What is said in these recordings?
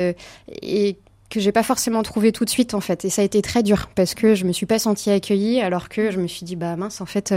et que j'ai pas forcément trouvé tout de suite en fait. Et ça a été très dur parce que je me suis pas sentie accueillie alors que je me suis dit bah mince en fait.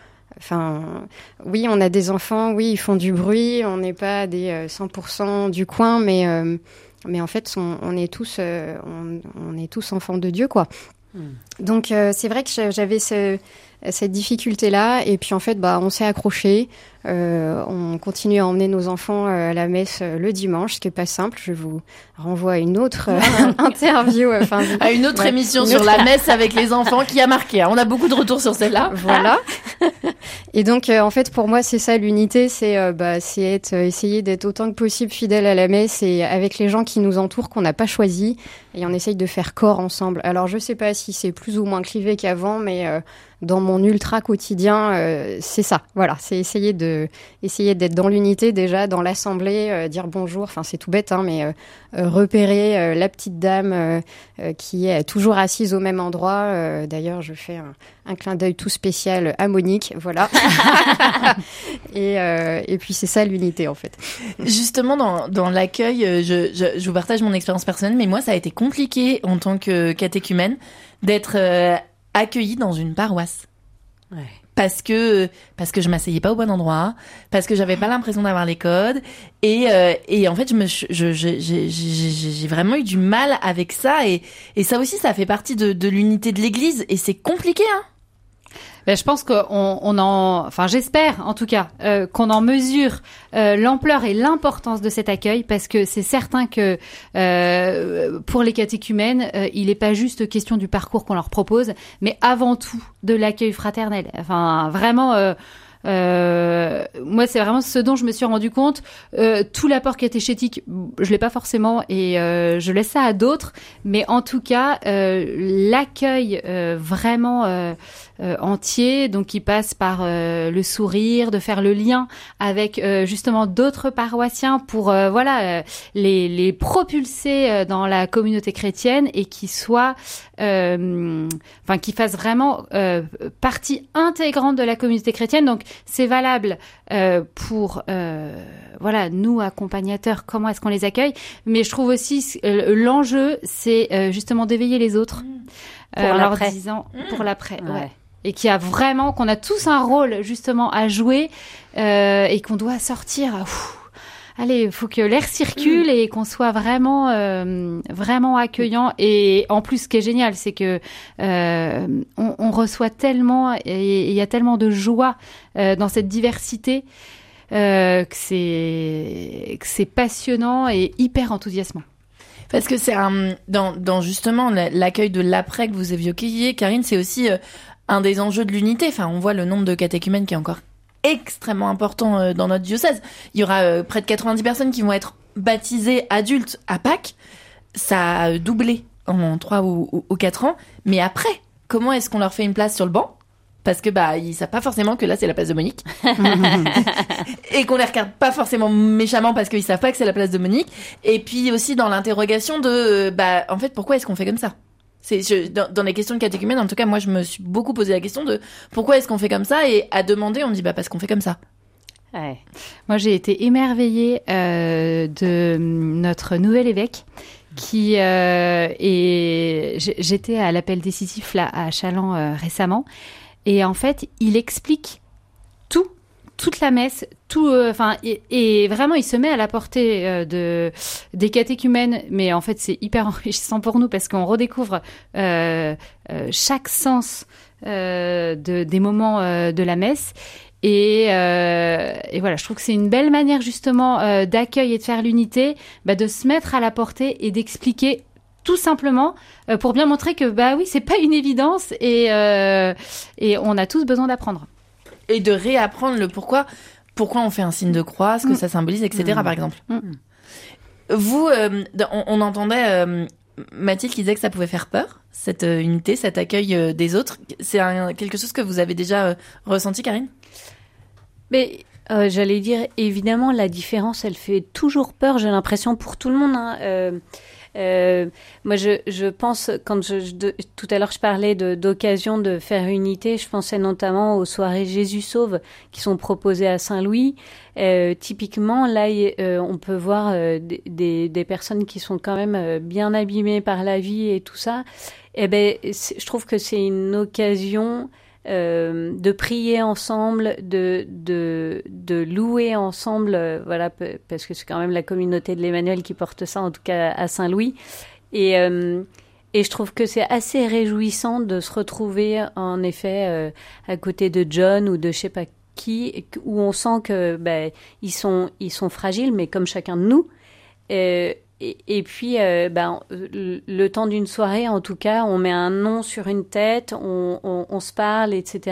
Oui, on a des enfants, oui, ils font du bruit, on n'est pas des 100% du coin, mais en fait, on est tous enfants de Dieu, quoi. Donc, c'est vrai que j'avais cette difficulté-là, et puis en fait, on s'est accrochés. On continue à emmener nos enfants à la messe le dimanche, ce qui est pas simple. Je vous renvoie à une autre interview, à une autre émission sur la messe avec les enfants qui a marqué. On a beaucoup de retours sur celle-là. Voilà. Et donc, en fait, pour moi, c'est ça l'unité, c'est essayer d'être autant que possible fidèle à la messe et avec les gens qui nous entourent qu'on n'a pas choisi, et on essaye de faire corps ensemble. Alors, je sais pas si c'est plus ou moins clivé qu'avant, mais dans mon ultra quotidien, c'est ça. Voilà, c'est essayer d'être dans l'unité déjà, dans l'assemblée, dire bonjour. Enfin, c'est tout bête, mais repérer la petite dame qui est toujours assise au même endroit. D'ailleurs, je fais un clin d'œil tout spécial à Monique, voilà. Et puis c'est ça l'unité en fait. Justement, dans l'accueil, je vous partage mon expérience personnelle, mais moi, ça a été compliqué en tant que catéchumène d'être accueillie dans une paroisse. Ouais. Parce que je m'asseyais pas au bon endroit, parce que j'avais pas l'impression d'avoir les codes, et en fait j'ai vraiment eu du mal avec ça, et ça aussi ça fait partie de l'unité de l'Église, et c'est compliqué, hein. Je pense j'espère en tout cas qu'on en mesure l'ampleur et l'importance de cet accueil, parce que c'est certain que pour les catéchumènes, il n'est pas juste question du parcours qu'on leur propose, mais avant tout de l'accueil fraternel. Enfin, vraiment. Moi, c'est vraiment ce dont je me suis rendu compte. Tout l'apport catéchétique, je l'ai pas forcément, et je laisse ça à d'autres. Mais en tout cas, l'accueil vraiment entier, donc qui passe par le sourire, de faire le lien avec justement d'autres paroissiens pour les propulser dans la communauté chrétienne, et qui soient qui fassent vraiment partie intégrante de la communauté chrétienne. Donc c'est valable pour nous accompagnateurs, comment est-ce qu'on les accueille, mais je trouve aussi l'enjeu c'est justement d'éveiller les autres en leur disant pour l'après. Ouais. Et qu'on a tous un rôle justement à jouer, et qu'on doit sortir. Allez, il faut que l'air circule et qu'on soit vraiment accueillant. Et en plus, ce qui est génial, c'est que on reçoit tellement, et il y a tellement de joie dans cette diversité, que c'est passionnant et hyper enthousiasmant. Parce que c'est dans justement l'accueil de l'après que vous évoquiez, Karine, c'est aussi un des enjeux de l'unité. Enfin, on voit le nombre de catéchumènes qui est encore extrêmement important dans notre diocèse. Il y aura près de 90 personnes qui vont être baptisées adultes à Pâques. Ça a doublé en 3 ou 4 ans. Mais après, comment est-ce qu'on leur fait une place sur le banc ? Parce que ils savent pas forcément que là c'est la place de Monique. Et qu'on les regarde pas forcément méchamment parce qu'ils savent pas que c'est la place de Monique. Et puis aussi dans l'interrogation de en fait pourquoi est-ce qu'on fait comme ça ? Dans les questions de catéchumène, en tout cas, moi, je me suis beaucoup posé la question de pourquoi est-ce qu'on fait comme ça, et à demander, on dit parce qu'on fait comme ça. Ouais. Moi, j'ai été émerveillée de notre nouvel évêque qui j'étais à l'appel décisif là à Challans récemment, et en fait, il explique toute la messe, et vraiment il se met à la portée des catéchumènes, mais en fait c'est hyper enrichissant pour nous parce qu'on redécouvre chaque sens des moments de la messe, et voilà, je trouve que c'est une belle manière justement d'accueil et de faire l'unité, de se mettre à la portée et d'expliquer tout simplement pour bien montrer que oui, c'est pas une évidence, et on a tous besoin d'apprendre. Et de réapprendre le pourquoi on fait un signe de croix, ce que ça symbolise, etc. par exemple. Vous, on entendait Mathilde qui disait que ça pouvait faire peur, cette unité, cet accueil des autres. C'est quelque chose que vous avez déjà ressenti, Karine ? Mais J'allais dire, évidemment, la différence, elle fait toujours peur, j'ai l'impression, pour tout le monde. Moi, je pense, quand tout à l'heure, je parlais d'occasion de faire unité, je pensais notamment aux soirées Jésus Sauve qui sont proposées à Saint-Louis. Typiquement, là, on peut voir des personnes qui sont quand même bien abîmées par la vie et tout ça. Je trouve que c'est une occasion de prier ensemble, de louer ensemble, voilà, parce que c'est quand même la communauté de l'Emmanuel qui porte ça, en tout cas à Saint-Louis. Et je trouve que c'est assez réjouissant de se retrouver, en effet, à côté de John ou de je sais pas qui, où on sent que ils sont fragiles, mais comme chacun de nous. Et puis, le temps d'une soirée, en tout cas, on met un nom sur une tête, on se parle, etc.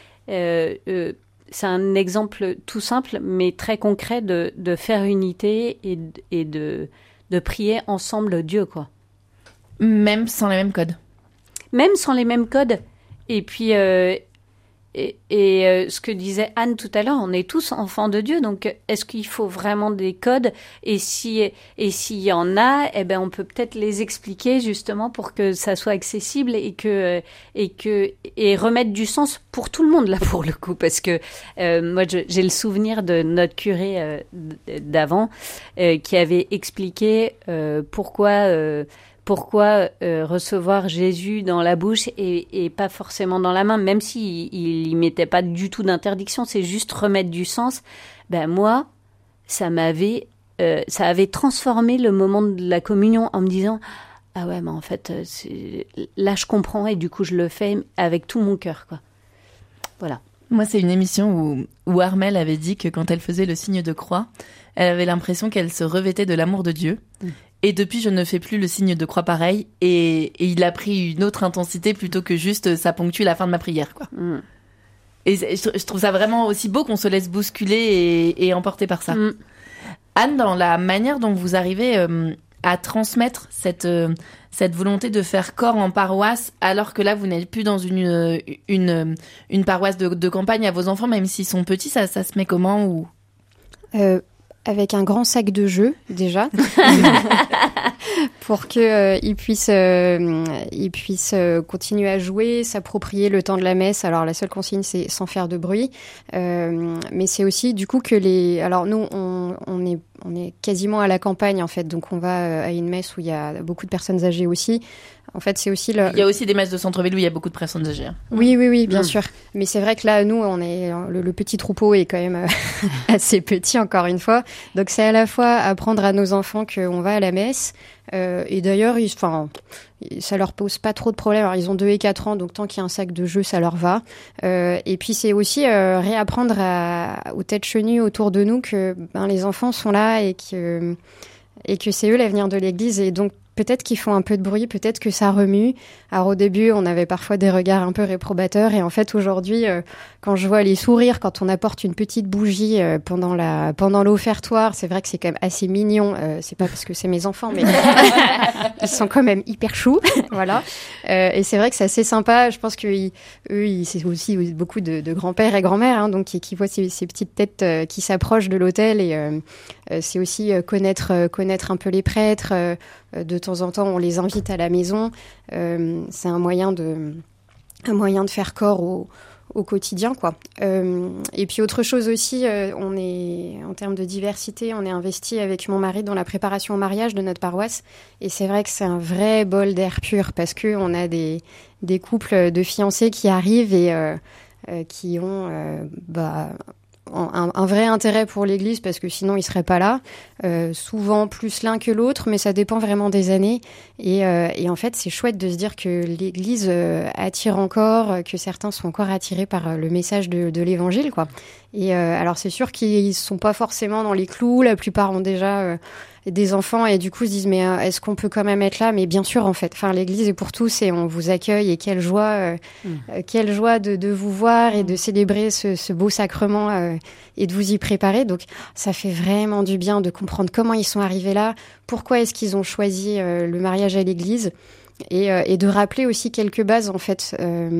C'est un exemple tout simple, mais très concret de faire unité et de prier ensemble Dieu, quoi. Même sans les mêmes codes. Même sans les mêmes codes. Et puis, ce que disait Anne tout à l'heure, on est tous enfants de Dieu, donc est-ce qu'il faut vraiment des codes? Et s'il y en a, on peut peut-être les expliquer justement pour que ça soit accessible et remettre du sens pour tout le monde là pour le coup, parce que moi j'ai le souvenir de notre curé d'avant qui avait expliqué pourquoi recevoir Jésus dans la bouche et pas forcément dans la main, même s'il y mettait pas du tout d'interdiction, c'est juste remettre du sens. Moi, ça avait transformé le moment de la communion en me disant ah ouais, mais en fait, là je comprends et du coup je le fais avec tout mon cœur, quoi. Voilà. Moi, c'est une émission où Armelle avait dit que quand elle faisait le signe de croix, elle avait l'impression qu'elle se revêtait de l'amour de Dieu. Et depuis, je ne fais plus le signe de croix pareil. Et il a pris une autre intensité plutôt que juste ça ponctue la fin de ma prière, quoi. Et je trouve ça vraiment aussi beau qu'on se laisse bousculer et emporter par ça. Anne, dans la manière dont vous arrivez à transmettre cette volonté de faire corps en paroisse, alors que là, vous n'êtes plus dans une paroisse de campagne à vos enfants, même s'ils sont petits, ça se met comment ou... Avec un grand sac de jeux, déjà, pour qu'ils puissent continuer à jouer, s'approprier le temps de la messe. Alors, la seule consigne, c'est sans faire de bruit. Mais c'est aussi, du coup, que alors, nous, on est quasiment à la campagne, en fait. Donc, on va à une messe où il y a beaucoup de personnes âgées aussi. En fait, c'est aussi Il y a aussi des messes de centre-ville où il y a beaucoup de personnes âgées. Oui, bien sûr. Mais c'est vrai que là, nous, on est le petit troupeau est quand même assez petit, encore une fois. Donc, c'est à la fois apprendre à nos enfants qu'on va à la messe. Et d'ailleurs, ça leur pose pas trop de problèmes. Alors, ils ont 2 et 4 ans, donc tant qu'il y a un sac de jeux, ça leur va. Et puis, c'est aussi réapprendre aux têtes chenues autour de nous que les enfants sont là et que c'est eux l'avenir de l'Église. Et donc, peut-être qu'ils font un peu de bruit, peut-être que ça remue. Alors au début, on avait parfois des regards un peu réprobateurs. Et en fait, aujourd'hui, quand je vois les sourires, quand on apporte une petite bougie pendant l'offertoire, c'est vrai que c'est quand même assez mignon. C'est pas parce que c'est mes enfants, mais ils sont quand même hyper choux. Voilà. Et c'est vrai que c'est assez sympa. Je pense que c'est aussi beaucoup de grands-pères et grand-mères, donc qui voient ces petites têtes qui s'approchent de l'autel. Et c'est aussi connaître un peu les prêtres. De temps en temps, on les invite à la maison. C'est un moyen de faire corps au quotidien, quoi. Et puis autre chose aussi, on est en termes de diversité, on est investi avec mon mari dans la préparation au mariage de notre paroisse. Et c'est vrai que c'est un vrai bol d'air pur parce que on a des couples de fiancés qui arrivent et qui ont un vrai intérêt pour l'Église parce que sinon ils seraient pas là, souvent plus l'un que l'autre, mais ça dépend vraiment des années et en fait c'est chouette de se dire que l'Église attire encore, que certains sont encore attirés par le message de l'Évangile, quoi. Et alors c'est sûr qu'ils sont pas forcément dans les clous, la plupart ont déjà des enfants et du coup se disent mais est-ce qu'on peut quand même être là? Mais bien sûr, en fait, l'Église est pour tous et on vous accueille et quelle joie de vous voir et de célébrer ce beau sacrement et de vous y préparer. Donc ça fait vraiment du bien de comprendre comment ils sont arrivés là, pourquoi est-ce qu'ils ont choisi le mariage à l'Église. Et de rappeler aussi quelques bases en fait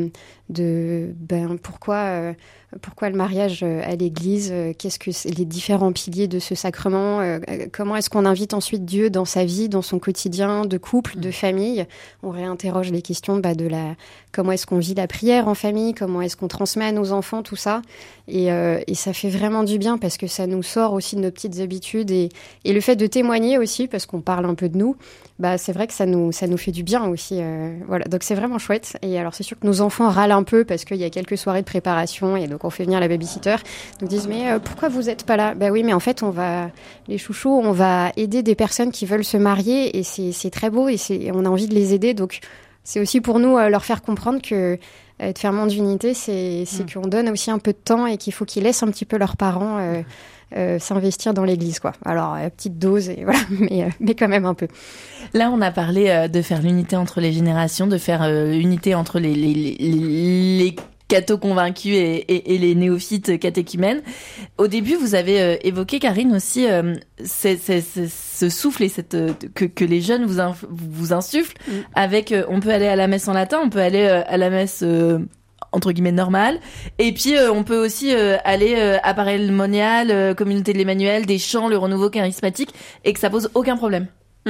pourquoi le mariage à l'église, qu'est-ce que c'est les différents piliers de ce sacrement, comment est-ce qu'on invite ensuite Dieu dans sa vie, dans son quotidien de couple, de famille. On réinterroge les questions comment est-ce qu'on vit la prière en famille, comment est-ce qu'on transmet à nos enfants tout ça, et ça fait vraiment du bien parce que ça nous sort aussi de nos petites habitudes et le fait de témoigner aussi parce qu'on parle un peu de nous, c'est vrai que ça nous fait du bien aussi, voilà, donc c'est vraiment chouette. Et alors c'est sûr que nos enfants râlent un peu parce qu'il y a quelques soirées de préparation et donc on fait venir la babysitter, donc disent mais pourquoi vous êtes pas là? Oui, mais en fait on va aider des personnes qui veulent se marier et c'est très beau et on a envie de les aider, donc c'est aussi pour nous leur faire comprendre que être fermement d'unité, c'est qu'on donne aussi un peu de temps et qu'il faut qu'ils laissent un petit peu leurs parents s'investir dans l'église, quoi. Alors petite dose et voilà, mais quand même un peu. Là, on a parlé de faire l'unité entre les générations, de faire l'unité entre les cathos convaincus et les néophytes catéchumènes. Au début, vous avez évoqué, Karine, aussi ce souffle et que les jeunes vous insufflent avec on peut aller à la messe en latin, on peut aller à la messe entre guillemets normale, et puis on peut aussi aller à Paray Monial, Communauté de l'Emmanuel, des chants, le renouveau charismatique, et que ça pose aucun problème.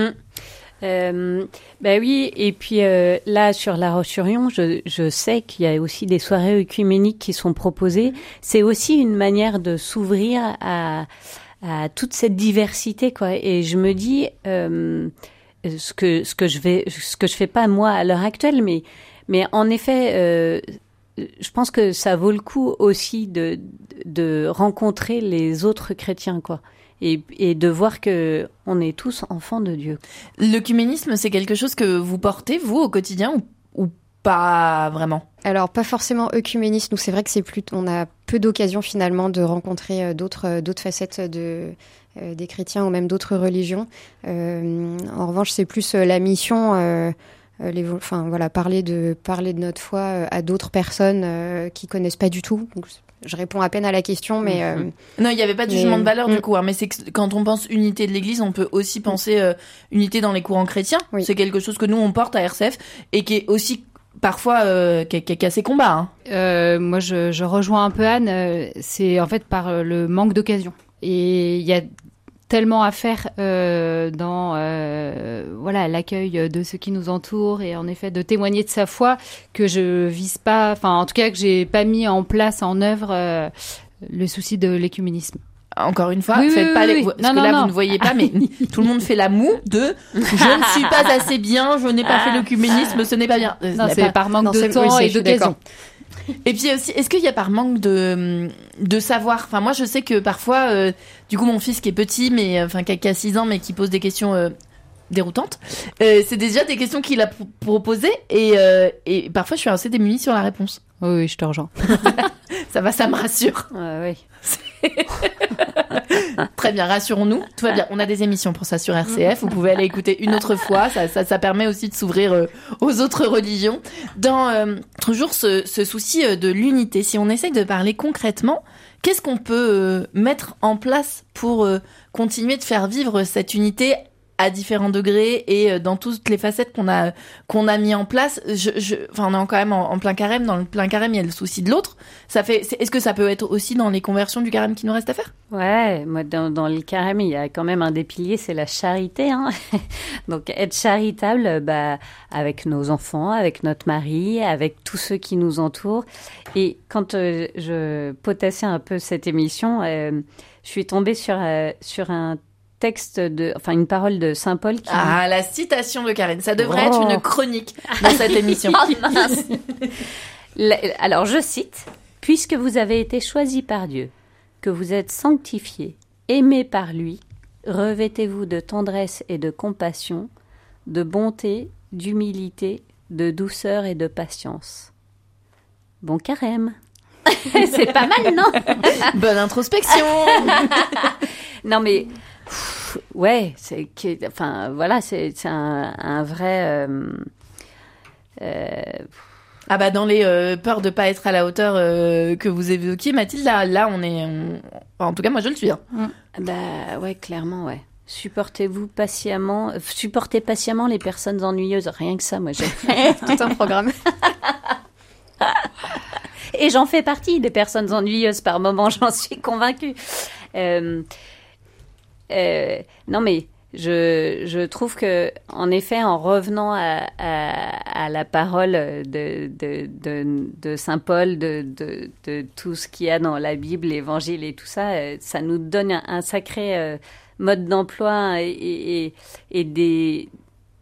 Oui, et puis là sur La Roche-sur-Yon, je sais qu'il y a aussi des soirées œcuméniques qui sont proposées. C'est aussi une manière de s'ouvrir à toute cette diversité, quoi. Et je me dis ce que je fais pas moi à l'heure actuelle, mais en effet, je pense que ça vaut le coup aussi de rencontrer les autres chrétiens, quoi. Et de voir que on est tous enfants de Dieu. L'œcuménisme, c'est quelque chose que vous portez, vous, au quotidien, ou pas vraiment? Alors, pas forcément œcuménisme. Nous, c'est vrai que on a peu d'occasions, finalement, de rencontrer d'autres facettes des chrétiens ou même d'autres religions. En revanche, c'est plus la mission... parler de notre foi à d'autres personnes qui connaissent pas du tout. Donc, je réponds à peine à la question, mais non, il n'y avait pas de jugement de valeur du coup. Mais c'est que quand on pense unité de l'Église, on peut aussi penser unité dans les courants chrétiens. Oui. C'est quelque chose que nous on porte à RCF et qui est aussi parfois qui a ses combats. Moi, je rejoins un peu Anne. C'est en fait par le manque d'occasion. Et il y a tellement à faire dans l'accueil de ceux qui nous entourent et en effet de témoigner de sa foi que je vise pas, en tout cas que j'ai pas mis en place, en œuvre le souci de l'écuménisme. Encore une fois, faites pas les... Parce que là, vous ne voyez pas, mais tout le monde fait la moue de « je ne suis pas assez bien, je n'ai pas fait l'œcuménisme, ce n'est pas bien ». Non, c'est par manque de temps et d'occasion. Et puis aussi, est-ce qu'il y a par manque de savoir? Enfin, moi, je sais que parfois, du coup, mon fils qui est petit, mais qui a 6 ans, mais qui pose des questions déroutantes, c'est déjà des questions qu'il a proposées, et parfois, je suis assez démunie sur la réponse. Oui, je te rejoins. Ça me rassure. Oui. Très bien, rassurons-nous. Tout va bien. On a des émissions pour ça sur RCF. Vous pouvez aller écouter une autre fois. Ça permet aussi de s'ouvrir aux autres religions. Dans toujours ce souci de l'unité, si on essaye de parler concrètement, qu'est-ce qu'on peut mettre en place pour continuer de faire vivre cette unité à différents degrés et dans toutes les facettes qu'on a mis en place? On est quand même en plein carême. Dans le plein carême, il y a le souci de l'autre. Est-ce que ça peut être aussi dans les conversions du carême qui nous reste à faire? Ouais, moi dans le carême, il y a quand même un des piliers, c'est la charité. Donc être charitable, avec nos enfants, avec notre mari, avec tous ceux qui nous entourent. Et quand je potassais un peu cette émission, je suis tombée sur un texte une parole de Saint Paul qui... la citation de Karine, ça devrait être une chronique dans cette émission. Alors, je cite, « Puisque vous avez été choisis par Dieu, que vous êtes sanctifiés, aimés par lui, revêtez-vous de tendresse et de compassion, de bonté, d'humilité, de douceur et de patience. » Bon carême. C'est pas mal, non? Bonne introspection. Non, mais... Ouais, c'est un vrai... dans les peurs de pas être à la hauteur que vous évoquiez, Mathilde, là on est... En tout cas, moi je le suis. Ouais, clairement, ouais. Supportez patiemment les personnes ennuyeuses. Rien que ça, moi j'ai tout un programme. Et j'en fais partie des personnes ennuyeuses par moment, j'en suis convaincue. Non, mais je trouve que, en effet, en revenant à la parole de Saint Paul, de tout ce qu'il y a dans la Bible, l'Évangile et tout ça, ça nous donne un sacré mode d'emploi et